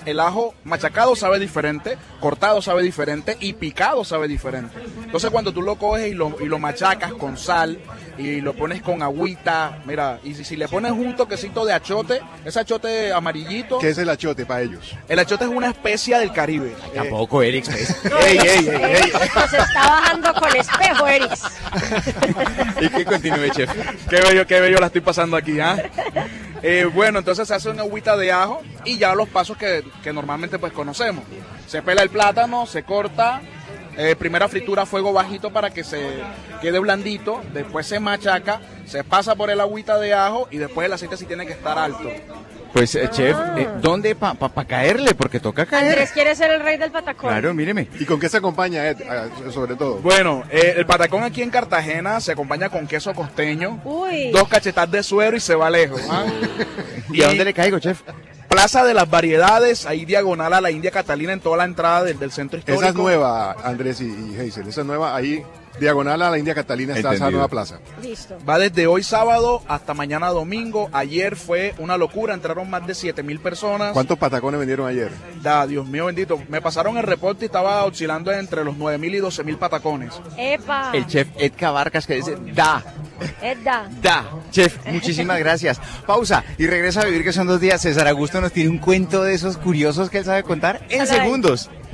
el ajo machacado sabe diferente, cortado sabe diferente y picado sabe diferente. Entonces cuando tú lo coges y lo machacas con sal y lo pones con agüita, mira, y si le pones un toquecito de achote, ese achote amarillito. ¿Qué es el achote para ellos? El achote es una especia del Caribe. Tampoco, Erix. Ey. Nos está bajando con espejo, Erix. Y que continúe, chef. Qué bello la estoy pasando aquí, ¿ah? Bueno, entonces se hace una agüita de ajo y ya los pasos que normalmente pues conocemos. Se pela el plátano, se corta, primera fritura a fuego bajito para que se quede blandito, después se machaca, se pasa por el agüita de ajo y después el aceite sí tiene que estar alto. Pues, chef, ¿dónde pa caerle? Porque toca caer. Andrés quiere ser el rey del patacón. Claro, míreme. ¿Y con qué se acompaña, Ed, sobre todo? Bueno, el patacón aquí en Cartagena se acompaña con queso costeño, Uy. 2 cachetadas de suero y se va lejos. ¿Ah? ¿Y a dónde le caigo, chef? Plaza de las Variedades, ahí diagonal a la India Catalina en toda la entrada del centro histórico. Esa es nueva, Andrés y Hazel, esa es nueva, ahí diagonal a la India Catalina está esa nueva plaza. Listo. Va desde hoy sábado hasta mañana domingo. Ayer fue una locura, entraron más de 7,000 personas. ¿Cuántos patacones vendieron ayer? Dios mío bendito, me pasaron el reporte y estaba oscilando entre los 9,000 y 12,000 patacones. ¡Epa! El chef Ed Cabarcas que dice, da. Chef, muchísimas gracias. Pausa y regresa a Vivir, que son 2 días. César Augusto nos tiene un cuento de esos curiosos que él sabe contar en segundos.